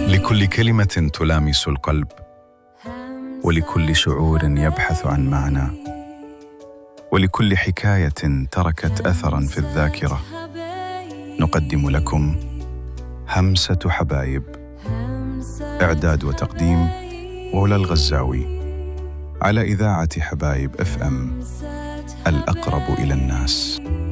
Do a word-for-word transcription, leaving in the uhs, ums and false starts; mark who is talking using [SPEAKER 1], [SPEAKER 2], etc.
[SPEAKER 1] لكل كلمة تلامس القلب، ولكل شعور يبحث عن معنى، ولكل حكاية تركت أثراً في الذاكرة، نقدم لكم همسة حبايب. إعداد وتقديم ولا الغزاوي، على إذاعة حبايب إف إم، الأقرب إلى الناس.